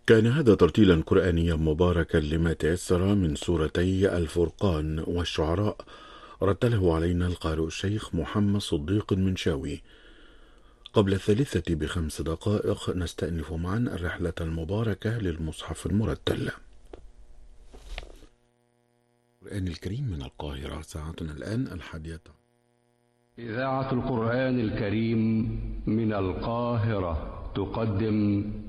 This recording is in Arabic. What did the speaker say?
كان هذا ترتيلا قرآنيا مباركا لما تيسر من سورتي الفرقان والشعراء، رتله علينا القارئ الشيخ محمد صديق المنشاوي. قبل 3 ب5 دقائق نستأنف معا الرحلة المباركة للمصحف المرتل. القرآن الكريم من القاهرة، ساعتنا الآن 11. إذاعة القرآن الكريم من القاهرة تقدم